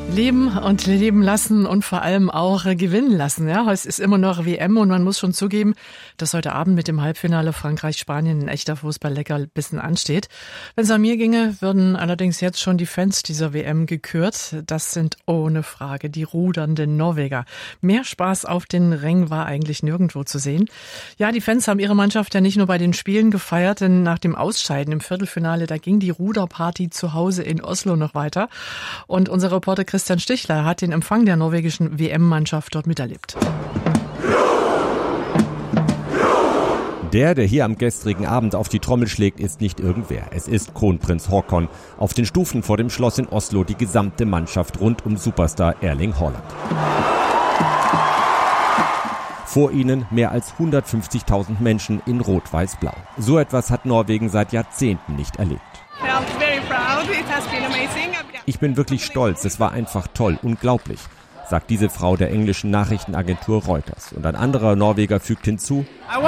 Leben und leben lassen und vor allem auch gewinnen lassen. Ja, es ist immer noch WM und man muss schon zugeben, dass heute Abend mit dem Halbfinale Frankreich-Spanien ein echter Fußball-Leckerbissen ansteht. Wenn es an mir ginge, würden allerdings jetzt schon die Fans dieser WM gekürt. Das sind ohne Frage die rudernden Norweger. Mehr Spaß auf den Rängen war eigentlich nirgendwo zu sehen. Ja, die Fans haben ihre Mannschaft ja nicht nur bei den Spielen gefeiert, denn nach dem Ausscheiden im Viertelfinale, da ging die Ruderparty zu Hause in Oslo noch weiter. Und unser Reporter Christian Stichler hat den Empfang der norwegischen WM-Mannschaft dort miterlebt. Der hier am gestrigen Abend auf die Trommel schlägt, ist nicht irgendwer. Es ist Kronprinz Haakon. Auf den Stufen vor dem Schloss in Oslo die gesamte Mannschaft rund um Superstar Erling Haaland. Vor ihnen mehr als 150.000 Menschen in Rot-Weiß-Blau. So etwas hat Norwegen seit Jahrzehnten nicht erlebt. Ich bin wirklich stolz, es war einfach toll, unglaublich, sagt diese Frau der englischen Nachrichtenagentur Reuters. Und ein anderer Norweger fügt hinzu: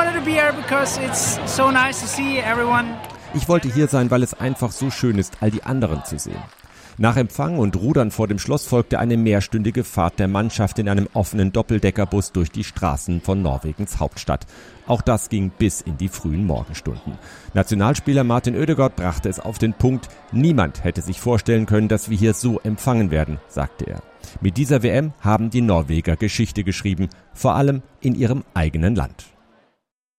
Ich wollte hier sein, weil es einfach so schön ist, all die anderen zu sehen. Nach Empfang und Rudern vor dem Schloss folgte eine mehrstündige Fahrt der Mannschaft in einem offenen Doppeldeckerbus durch die Straßen von Norwegens Hauptstadt. Auch das ging bis in die frühen Morgenstunden. Nationalspieler Martin Ødegaard brachte es auf den Punkt: Niemand hätte sich vorstellen können, dass wir hier so empfangen werden, sagte er. Mit dieser WM haben die Norweger Geschichte geschrieben, vor allem in ihrem eigenen Land.